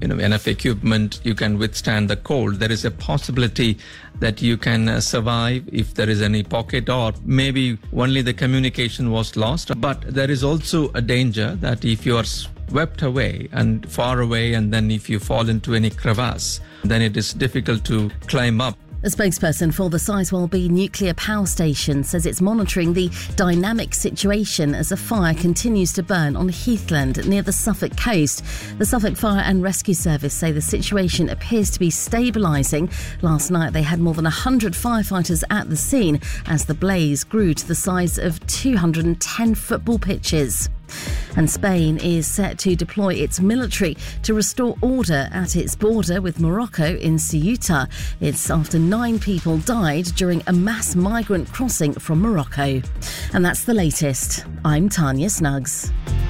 enough equipment, you can withstand the cold. There is a possibility that you can survive if there is any pocket, or maybe only the communication was lost. But there is also a danger that if you are swept away and far away, and then if you fall into any crevasse, then it is difficult to climb up. A spokesperson for the Sizewell B nuclear power station says it's monitoring the dynamic situation as a fire continues to burn on Heathland near the Suffolk coast. The Suffolk Fire and Rescue Service say the situation appears to be stabilising. Last night they had more than 100 firefighters at the scene as the blaze grew to the size of 210 football pitches. And Spain is set to deploy its military to restore order at its border with Morocco in Ceuta. It's after 9 people died during a mass migrant crossing from Morocco. And that's the latest. I'm Tanya Snuggs.